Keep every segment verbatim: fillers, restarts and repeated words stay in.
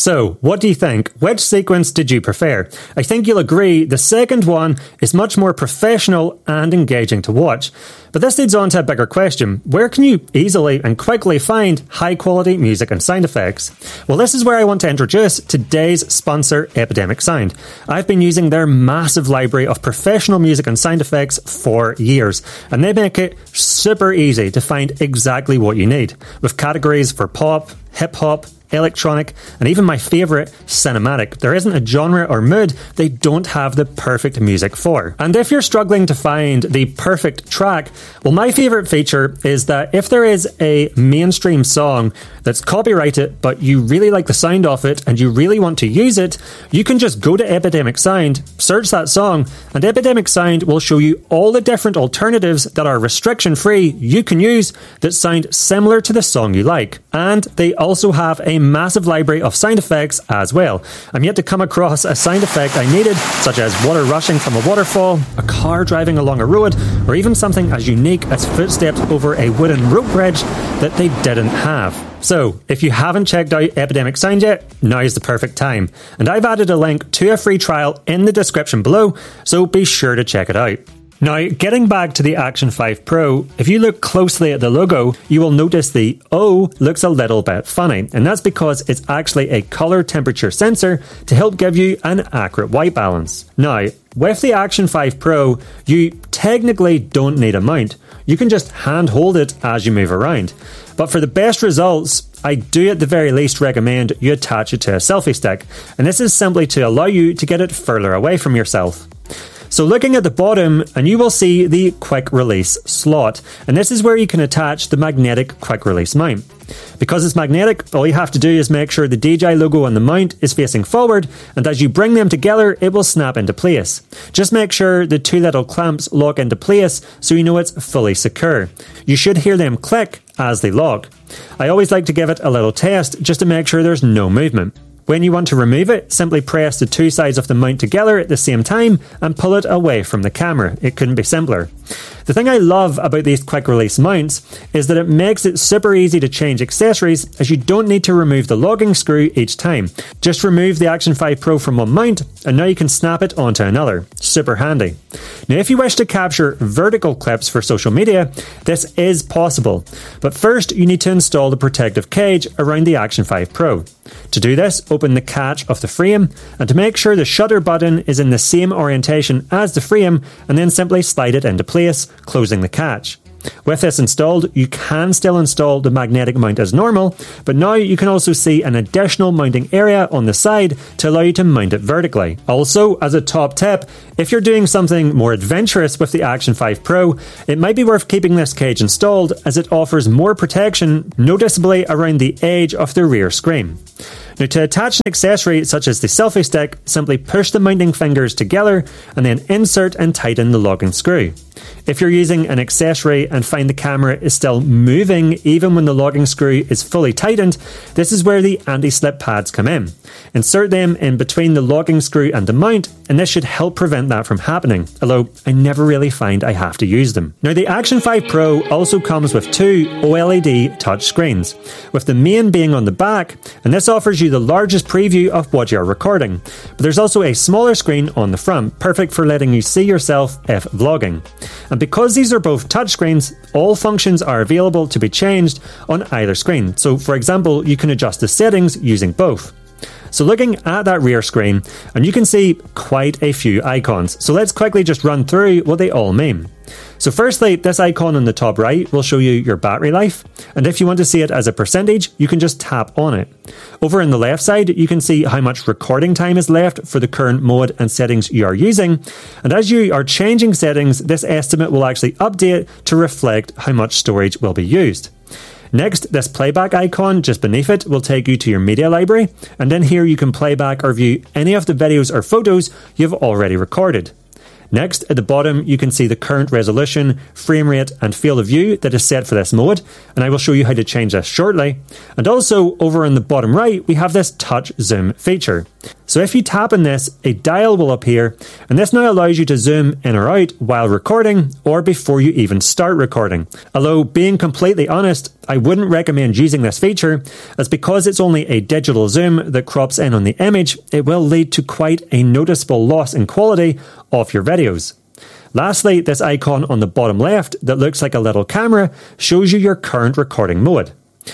So, what do you think? Which sequence did you prefer? I think you'll agree the second one is much more professional and engaging to watch. But this leads on to a bigger question. Where can you easily and quickly find high quality music and sound effects? Well, this is where I want to introduce today's sponsor, Epidemic Sound. I've been using their massive library of professional music and sound effects for years, and they make it super easy to find exactly what you need, with categories for pop, hip-hop, electronic, and even my favourite, cinematic. There isn't a genre or mood they don't have the perfect music for. And if you're struggling to find the perfect track, well, my favourite feature is that if there is a mainstream song that's copyrighted, but you really like the sound of it and you really want to use it, you can just go to Epidemic Sound, search that song, and Epidemic Sound will show you all the different alternatives that are restriction-free you can use that sound similar to the song you like. And they also have a massive library of sound effects as well. I'm yet to come across a sound effect I needed, such as water rushing from a waterfall, a car driving along a road, or even something as unique as footsteps over a wooden rope bridge that they didn't have. So, if you haven't checked out Epidemic Sound yet, now is the perfect time. And I've added a link to a free trial in the description below, so be sure to check it out. Now, getting back to the Action five Pro, if you look closely at the logo, you will notice the O looks a little bit funny, and that's because it's actually a colour temperature sensor to help give you an accurate white balance. Now, with the Action five Pro, you technically don't need a mount. You can just hand hold it as you move around. But for the best results, I do at the very least recommend you attach it to a selfie stick, and this is simply to allow you to get it further away from yourself. So looking at the bottom, and you will see the quick release slot, and this is where you can attach the magnetic quick release mount. Because it's magnetic, all you have to do is make sure the D J I logo on the mount is facing forward, and as you bring them together, it will snap into place. Just make sure the two little clamps lock into place so you know it's fully secure. You should hear them click as they lock. I always like to give it a little test just to make sure there's no movement. When you want to remove it, simply press the two sides of the mount together at the same time and pull it away from the camera. It couldn't be simpler. The thing I love about these quick release mounts is that it makes it super easy to change accessories, as you don't need to remove the locking screw each time. Just remove the Action five Pro from one mount and now you can snap it onto another. Super handy. Now, if you wish to capture vertical clips for social media, this is possible. But first you need to install the protective cage around the Action five Pro. To do this, open the catch of the frame, and to make sure the shutter button is in the same orientation as the frame, and then simply slide it into place, closing the catch. With this installed, you can still install the magnetic mount as normal, but now you can also see an additional mounting area on the side to allow you to mount it vertically. Also, as a top tip, if you're doing something more adventurous with the Action five Pro, it might be worth keeping this cage installed, as it offers more protection, noticeably around the edge of the rear screen. Now, to attach an accessory such as the selfie stick, simply push the mounting fingers together and then insert and tighten the locking screw. If you're using an accessory and find the camera is still moving even when the locking screw is fully tightened, this is where the anti-slip pads come in. Insert them in between the locking screw and the mount, and this should help prevent that from happening, although I never really find I have to use them. Now, the Action five Pro also comes with two OLED touch screens, with the main being on the back, and this offers you the largest preview of what you're recording. But there's also a smaller screen on the front, perfect for letting you see yourself if vlogging. And because these are both touchscreens, all functions are available to be changed on either screen. So, for example, you can adjust the settings using both. So looking at that rear screen, and you can see quite a few icons. So let's quickly just run through what they all mean. So firstly, this icon on the top right will show you your battery life, and if you want to see it as a percentage, you can just tap on it. Over on the left side, you can see how much recording time is left for the current mode and settings you are using, and as you are changing settings, this estimate will actually update to reflect how much storage will be used. Next, this playback icon just beneath it will take you to your media library, and then here you can play back or view any of the videos or photos you've already recorded. Next, at the bottom, you can see the current resolution, frame rate and field of view that is set for this mode, and I will show you how to change this shortly. And also, over on the bottom right, we have this touch zoom feature. So if you tap on this, a dial will appear, and this now allows you to zoom in or out while recording or before you even start recording. Although, being completely honest, I wouldn't recommend using this feature, as because it's only a digital zoom that crops in on the image, it will lead to quite a noticeable loss in quality of your videos. Lastly, this icon on the bottom left that looks like a little camera shows you your current recording mode.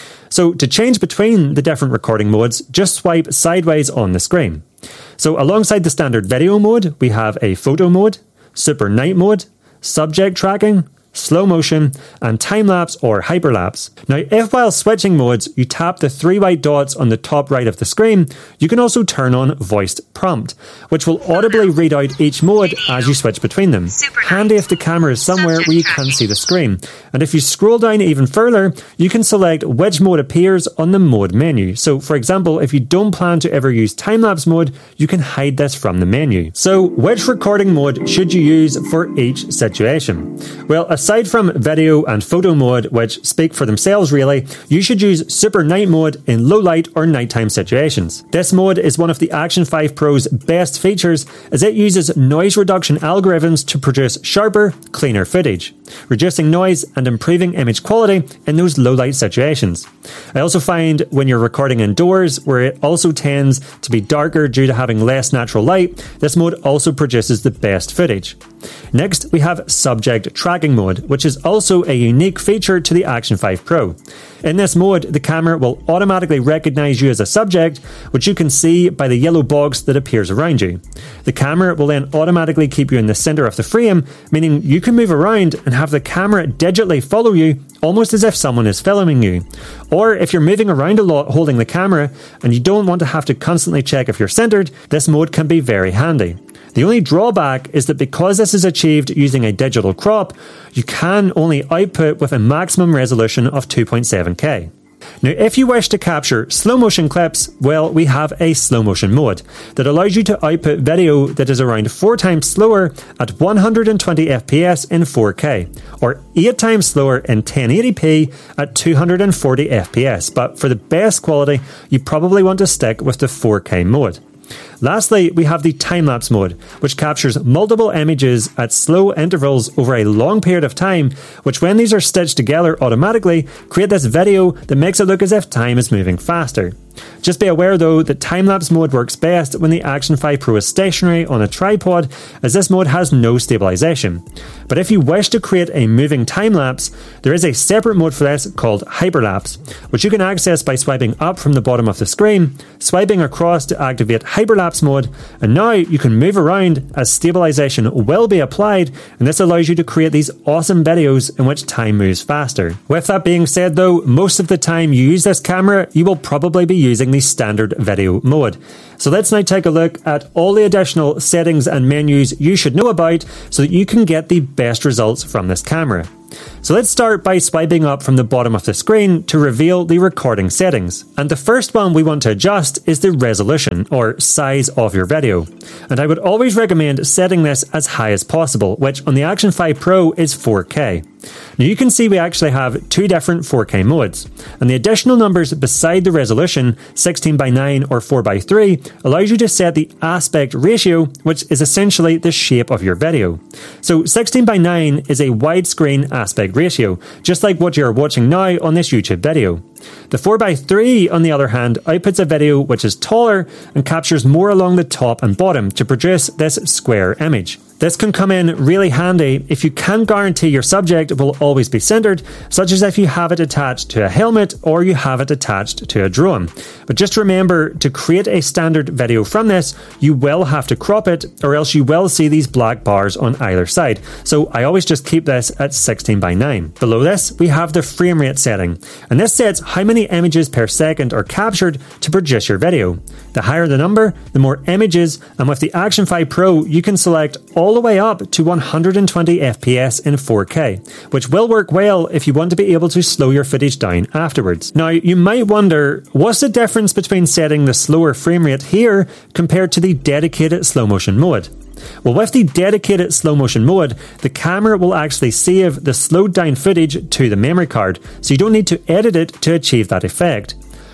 So to change between the different recording modes, just swipe sideways on the screen. So alongside the standard video mode, we have a photo mode, super night mode, subject tracking, slow motion, and time-lapse or hyperlapse. Now, if while switching modes, you tap the three white dots on the top right of the screen, you can also turn on voiced prompt, which will audibly read out each mode as you switch between them. Handy if the camera is somewhere where you can't see the screen. And if you scroll down even further, you can select which mode appears on the mode menu. So, for example, if you don't plan to ever use time-lapse mode, you can hide this from the menu. So, which recording mode should you use for each situation? Well, aside from video and photo mode, which speak for themselves really, you should use super night mode in low light or nighttime situations. This mode is one of the Action five Pro's best features, as it uses noise reduction algorithms to produce sharper, cleaner footage, reducing noise and improving image quality in those low light situations. I also find when you're recording indoors, where it also tends to be darker due to having less natural light, this mode also produces the best footage. Next, we have subject tracking mode, which is also a unique feature to the Action five Pro. In this mode, the camera will automatically recognize you as a subject, which you can see by the yellow box that appears around you. The camera will then automatically keep you in the center of the frame, meaning you can move around and have the camera digitally follow you, almost as if someone is filming you. Or if you're moving around a lot holding the camera and you don't want to have to constantly check if you're centered, this mode can be very handy. The only drawback is that because this is achieved using a digital crop, you can only output with a maximum resolution of two point seven K. Now, if you wish to capture slow motion clips, well, we have a slow motion mode that allows you to output video that is around four times slower at one hundred twenty F P S in four K, or eight times slower in ten eighty p at two hundred forty F P S. But for the best quality, you probably want to stick with the four K mode. Lastly, we have the time-lapse mode, which captures multiple images at slow intervals over a long period of time, which when these are stitched together automatically, create this video that makes it look as if time is moving faster. Just be aware though that time-lapse mode works best when the Action five Pro is stationary on a tripod, as this mode has no stabilization. But if you wish to create a moving time-lapse, there is a separate mode for this called hyperlapse, which you can access by swiping up from the bottom of the screen, swiping across to activate hyperlapse mode, and now you can move around as stabilization will be applied, and this allows you to create these awesome videos in which time moves faster. With that being said though, most of the time you use this camera, you will probably be using the standard video mode. So let's now take a look at all the additional settings and menus you should know about so that you can get the best results from this camera. So let's start by swiping up from the bottom of the screen to reveal the recording settings. And the first one we want to adjust is the resolution or size of your video. And I would always recommend setting this as high as possible, which on the Action five Pro is four K. Now you can see we actually have two different four K modes, and the additional numbers beside the resolution, sixteen by nine or four by three, allows you to set the aspect ratio, which is essentially the shape of your video. So sixteen by nine is a widescreen aspect ratio, just like what you're watching now on this YouTube video. The four by three, on the other hand, outputs a video which is taller and captures more along the top and bottom to produce this square image. This can come in really handy if you can't guarantee your subject will always be centered, such as if you have it attached to a helmet or you have it attached to a drone. But just remember, to create a standard video from this, you will have to crop it, or else you will see these black bars on either side. So I always just keep this at sixteen by nine. Below this, we have the frame rate setting, and this sets how many images per second are captured to produce your video. The higher the number, the more images, and with the Action five Pro, you can select all the way up to one hundred twenty F P S in four K, which will work well if you want to be able to slow your footage down afterwards. Now, you might wonder, what's the difference between setting the slower frame rate here compared to the dedicated slow motion mode? Well, with the dedicated slow motion mode, the camera will actually save the slowed down footage to the memory card, so you don't need to edit it to achieve that effect.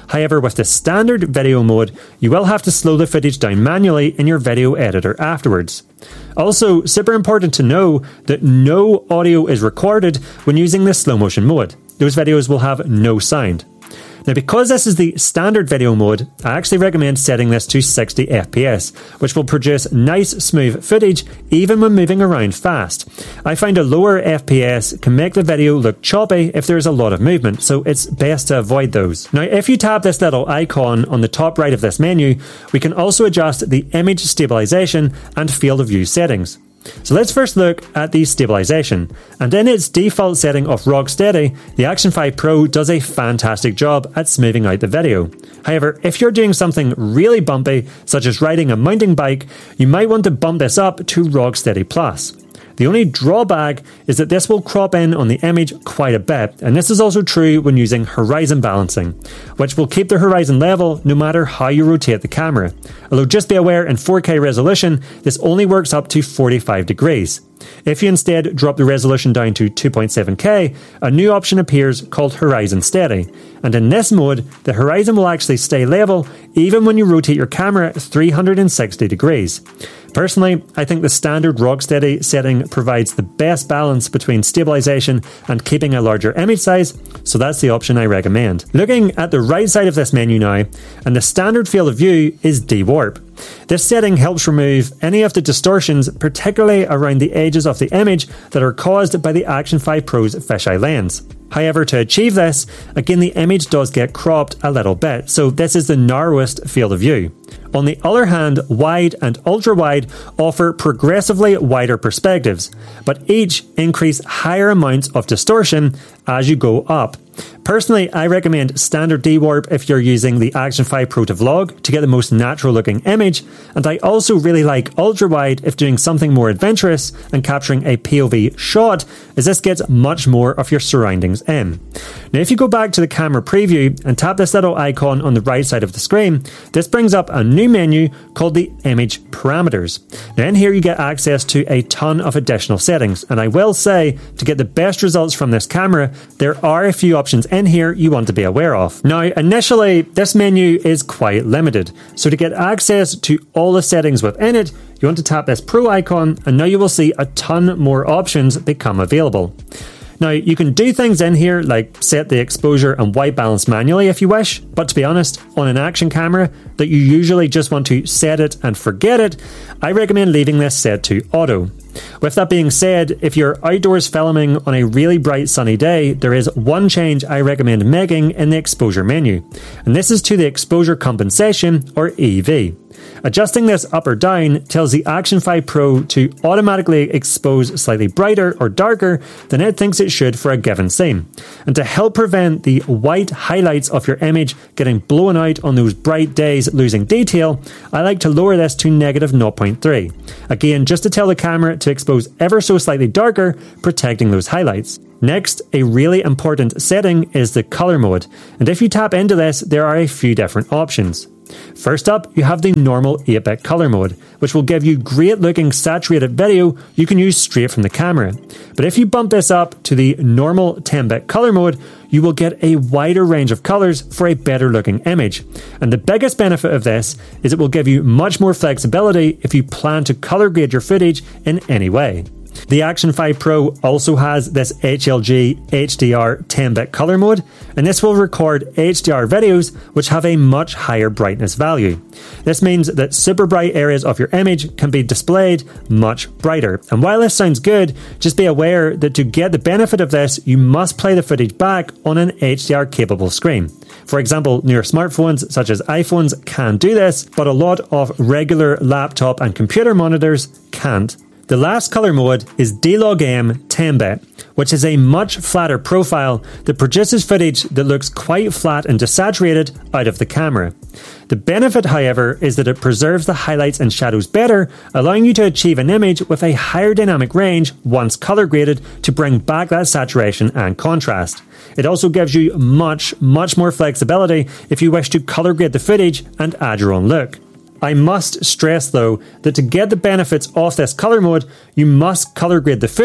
However, with the standard video mode, you will have to slow the footage down manually in your video editor afterwards. Also, super important to know that no audio is recorded when using the slow motion mode. Those videos will have no sound. Now, because this is the standard video mode, I actually recommend setting this to sixty F P S, which will produce nice smooth footage even when moving around fast. I find a lower F P S can make the video look choppy if there is a lot of movement, so it's best to avoid those. Now, if you tap this little icon on the top right of this menu, we can also adjust the image stabilization and field of view settings. So let's first look at the stabilization, and in its default setting of rock steady, the Action five Pro does a fantastic job at smoothing out the video. However, if you're doing something really bumpy, such as riding a mountain bike, you might want to bump this up to rock steady plus. The only drawback is that this will crop in on the image quite a bit, and this is also true when using horizon balancing, which will keep the horizon level no matter how you rotate the camera. Although just be aware, in four K resolution, this only works up to forty-five degrees. If you instead drop the resolution down to two point seven K, a new option appears called Horizon Steady, and in this mode, the horizon will actually stay level even when you rotate your camera three hundred sixty degrees. Personally, I think the standard rock steady setting provides the best balance between stabilization and keeping a larger image size, so that's the option I recommend. Looking at the right side of this menu now, and the standard field of view is de-warp. This setting helps remove any of the distortions, particularly around the edges of the image, that are caused by the Action five Pro's fisheye lens. However, to achieve this, again the image does get cropped a little bit, so this is the narrowest field of view. On the other hand, wide and ultra-wide offer progressively wider perspectives, but each increase higher amounts of distortion as you go up. Personally, I recommend standard de-warp if you're using the Action five Pro to vlog to get the most natural looking image, and I also really like ultra-wide if doing something more adventurous and capturing a P O V shot, as this gets much more of your surroundings in. Now, if you go back to the camera preview and tap this little icon on the right side of the screen, this brings up a new menu called the Image Parameters. Now, in here you get access to a ton of additional settings, and I will say, to get the best results from this camera, there are a few options in here you want to be aware of. Now, initially, this menu is quite limited, so to get access to all the settings within it, you want to tap this Pro icon, and now you will see a ton more options become available. Now, you can do things in here like set the exposure and white balance manually if you wish, but to be honest, on an action camera that you usually just want to set it and forget it, I recommend leaving this set to auto. With that being said, if you're outdoors filming on a really bright sunny day, there is one change I recommend making in the exposure menu, and this is to the exposure compensation, or E V. Adjusting this up or down tells the Action five Pro to automatically expose slightly brighter or darker than it thinks it should for a given scene. And to help prevent the white highlights of your image getting blown out on those bright days losing detail, I like to lower this to negative zero point three. Again, just to tell the camera to expose ever so slightly darker, protecting those highlights. Next, a really important setting is the color mode, and if you tap into this, there are a few different options. First up, you have the normal eight bit color mode, which will give you great looking saturated video you can use straight from the camera. But if you bump this up to the normal ten bit color mode, you will get a wider range of colors for a better looking image. And the biggest benefit of this is it will give you much more flexibility if you plan to color grade your footage in any way. The Action five Pro also has this H L G H D R ten bit color mode, and this will record H D R videos which have a much higher brightness value. This means that super bright areas of your image can be displayed much brighter. And while this sounds good, just be aware that to get the benefit of this, you must play the footage back on an H D R capable screen. For example, newer smartphones such as iPhones can do this, but a lot of regular laptop and computer monitors can't. The last color mode is D Log M ten bit, which is a much flatter profile that produces footage that looks quite flat and desaturated out of the camera. The benefit, however, is that it preserves the highlights and shadows better, allowing you to achieve an image with a higher dynamic range once color graded to bring back that saturation and contrast. It also gives you much, much more flexibility if you wish to color grade the footage and add your own look. I must stress though that to get the benefits of this color mode, you must color grade the footage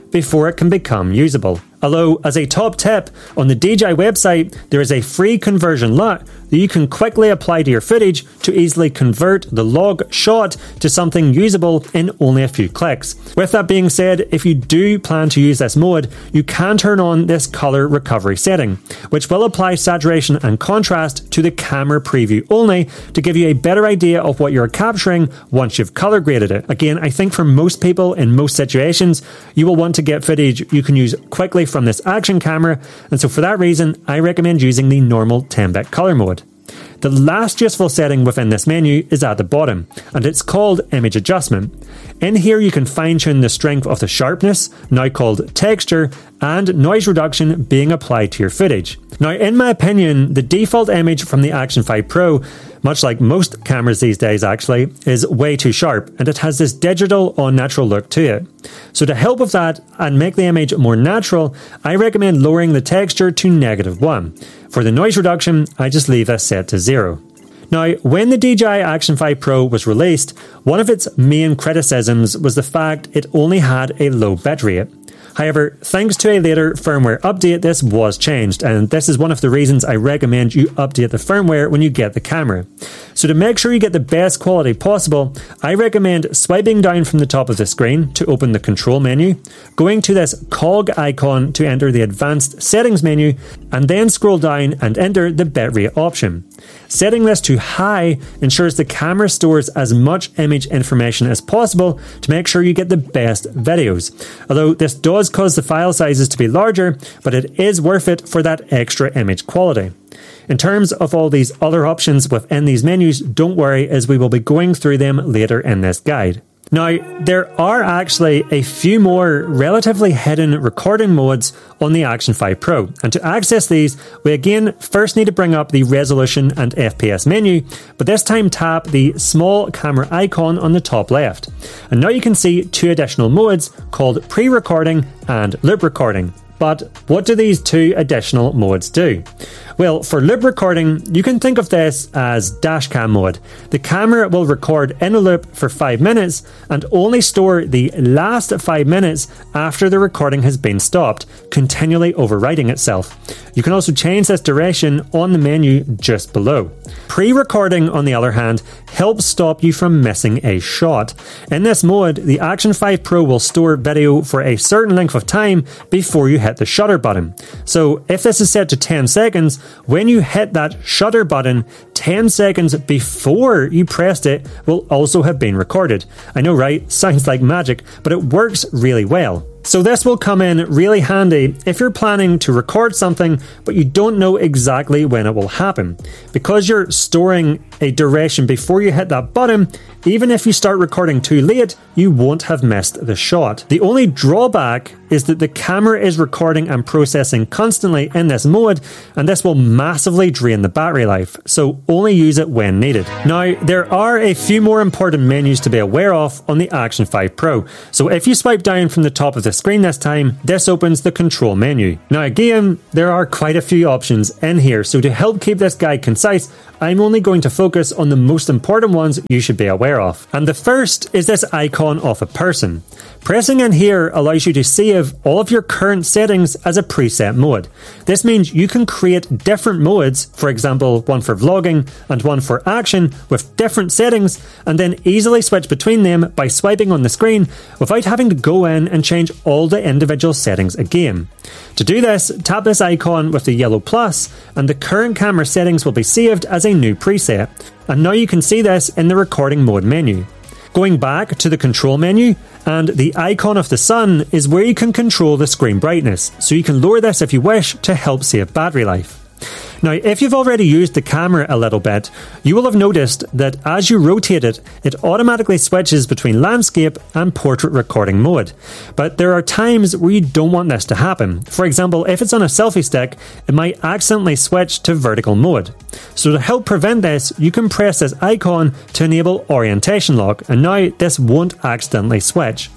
before it can become usable. Although, as a top tip, on the D J I website, there is a free conversion L U T that you can quickly apply to your footage to easily convert the log shot to something usable in only a few clicks. With that being said, if you do plan to use this mode, you can turn on this color recovery setting, which will apply saturation and contrast to the camera preview only to give you a better idea of what you're capturing once you've color graded it. Again, I think for most people in most situations, you will want to get footage you can use quickly from this action camera, and so for that reason, I recommend using the normal ten bit color mode. The last useful setting within this menu is at the bottom, and it's called Image Adjustment. In here you can fine-tune the strength of the sharpness, now called texture, and noise reduction being applied to your footage. Now, in my opinion, the default image from the Action five Pro, much like most cameras these days actually, is way too sharp, and it has this digital, unnatural look to it. So to help with that and make the image more natural, I recommend lowering the texture to negative one. For the noise reduction, I just leave this set to zero. Now, when the D J I Action five Pro was released, one of its main criticisms was the fact it only had a low bitrate. However, thanks to a later firmware update, this was changed, and this is one of the reasons I recommend you update the firmware when you get the camera. So to make sure you get the best quality possible, I recommend swiping down from the top of the screen to open the control menu, going to this cog icon to enter the advanced settings menu, and then scroll down and enter the bitrate option. Setting this to high ensures the camera stores as much image information as possible to make sure you get the best videos. Although this does cause the file sizes to be larger, but it is worth it for that extra image quality. In terms of all these other options within these menus, don't worry, as we will be going through them later in this guide. Now, there are actually a few more relatively hidden recording modes on the Action five Pro, and to access these, we again first need to bring up the resolution and F P S menu, but this time tap the small camera icon on the top left. And now you can see two additional modes called pre-recording and loop recording. But what do these two additional modes do? Well, for loop recording, you can think of this as dashcam mode. The camera will record in a loop for five minutes and only store the last five minutes after the recording has been stopped, continually overwriting itself. You can also change this duration on the menu just below. Pre-recording, on the other hand, helps stop you from missing a shot. In this mode, the Action five Pro will store video for a certain length of time before you hit the shutter button. So if this is set to ten seconds, when you hit that shutter button, ten seconds before you pressed it will also have been recorded. I know, right? Sounds like magic, but it works really well. So this will come in really handy if you're planning to record something but you don't know exactly when it will happen. Because you're storing a duration before you hit that button, even if you start recording too late, you won't have missed the shot. The only drawback is that the camera is recording and processing constantly in this mode, and this will massively drain the battery life, so only use it when needed. Now, there are a few more important menus to be aware of on the Action five Pro, so if you swipe down from the top of the screen this time, this opens the control menu. Now again, there are quite a few options in here, so to help keep this guide concise, I'm only going to focus on the most important ones you should be aware of. And the first is this icon of a person. Pressing in here allows you to save all of your current settings as a preset mode. This means you can create different modes, for example, one for vlogging and one for action with different settings, and then easily switch between them by swiping on the screen without having to go in and change all the individual settings again. To do this, tap this icon with the yellow plus, and the current camera settings will be saved as a new preset. And now you can see this in the recording mode menu. Going back to the control menu, and the icon of the sun is where you can control the screen brightness, so you can lower this if you wish to help save battery life. Now, if you've already used the camera a little bit, you will have noticed that as you rotate it, it automatically switches between landscape and portrait recording mode. But there are times where you don't want this to happen. For example, if it's on a selfie stick, it might accidentally switch to vertical mode. So to help prevent this, you can press this icon to enable orientation lock, and now this won't accidentally switch.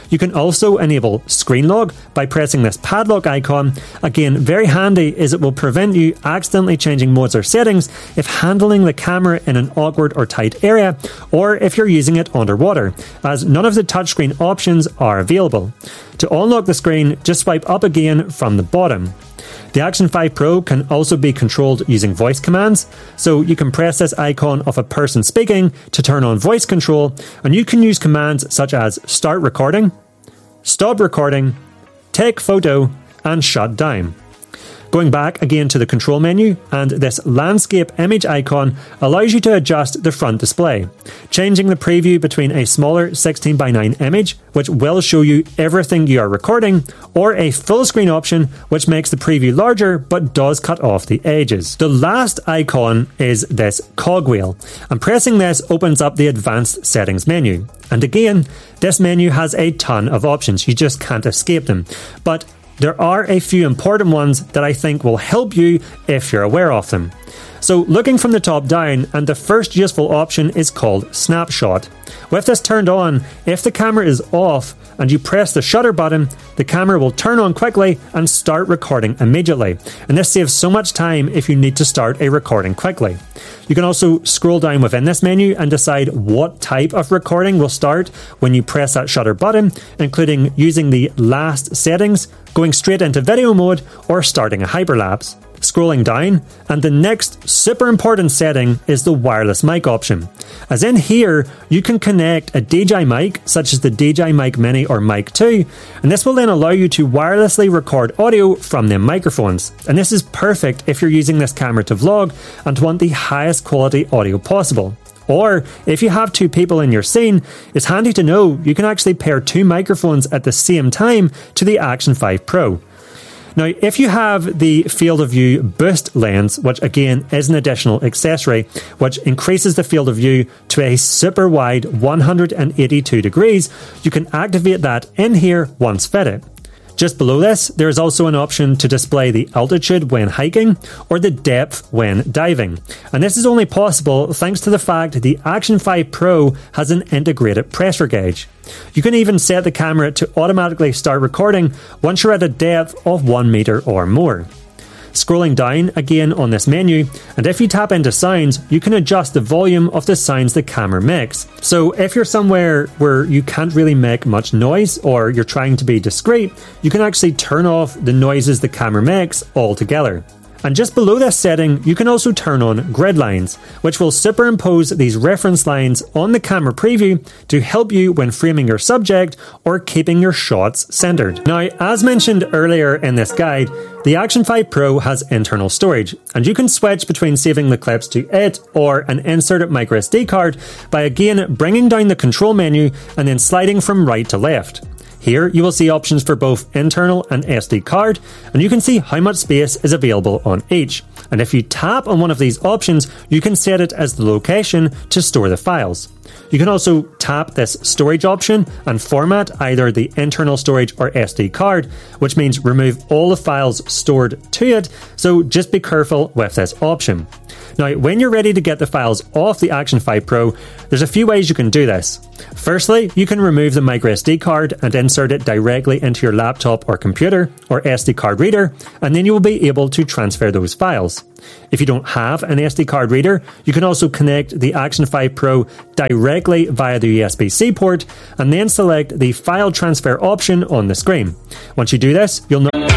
You can also enable screen lock by pressing this padlock icon. Again, very handy as it will prevent you accidentally changing modes or settings if handling the camera in an awkward or tight area, or if you're using it underwater, as none of the touchscreen options are available. To unlock the screen, just swipe up again from the bottom. The Action five Pro can also be controlled using voice commands, so you can press this icon of a person speaking to turn on voice control, and you can use commands such as start recording, stop recording, take photo, and shut down. Going back again to the control menu, and this landscape image icon allows you to adjust the front display, changing the preview between a smaller sixteen by nine image, which will show you everything you are recording, or a full screen option, which makes the preview larger but does cut off the edges. The last icon is this cogwheel, and pressing this opens up the advanced settings menu. And again, this menu has a ton of options, you just can't escape them. But there are a few important ones that I think will help you if you're aware of them. So looking from the top down, and the first useful option is called Snapshot. With this turned on, if the camera is off and you press the shutter button, the camera will turn on quickly and start recording immediately. And this saves so much time if you need to start a recording quickly. You can also scroll down within this menu and decide what type of recording will start when you press that shutter button, including using the last settings, going straight into video mode, or starting a hyperlapse. Scrolling down, and the next super important setting is the wireless mic option. As in here, you can connect a D J mic, such as the D J Mic Mini or Mic two, and this will then allow you to wirelessly record audio from them microphones. And this is perfect if you're using this camera to vlog and want the highest quality audio possible. Or, if you have two people in your scene, it's handy to know you can actually pair two microphones at the same time to the Action five Pro. Now, if you have the field of view boost lens, which again is an additional accessory, which increases the field of view to a super wide one hundred eighty-two degrees, you can activate that in here once fitted. Just below this, there is also an option to display the altitude when hiking or the depth when diving. And this is only possible thanks to the fact the Action five Pro has an integrated pressure gauge. You can even set the camera to automatically start recording once you're at a depth of one meter or more. Scrolling down again on this menu, and if you tap into sounds, you can adjust the volume of the sounds the camera makes. So if you're somewhere where you can't really make much noise, or you're trying to be discreet, you can actually turn off the noises the camera makes altogether. And just below this setting, you can also turn on grid lines, which will superimpose these reference lines on the camera preview to help you when framing your subject or keeping your shots centered. Now, as mentioned earlier in this guide, the Action five Pro has internal storage, and you can switch between saving the clips to it or an inserted microSD card by again bringing down the control menu and then sliding from right to left. Here you will see options for both internal and S D card, and you can see how much space is available on each. And if you tap on one of these options, you can set it as the location to store the files. You can also tap this storage option and format either the internal storage or S D card, which means remove all the files stored to it, so just be careful with this option. Now, when you're ready to get the files off the Action five Pro, there's a few ways you can do this. Firstly, you can remove the microSD card and insert it directly into your laptop or computer or S D card reader, and then you will be able to transfer those files. If you don't have an S D card reader, you can also connect the Action five Pro directly via the U S B C port and then select the file transfer option on the screen. Once you do this, you'll know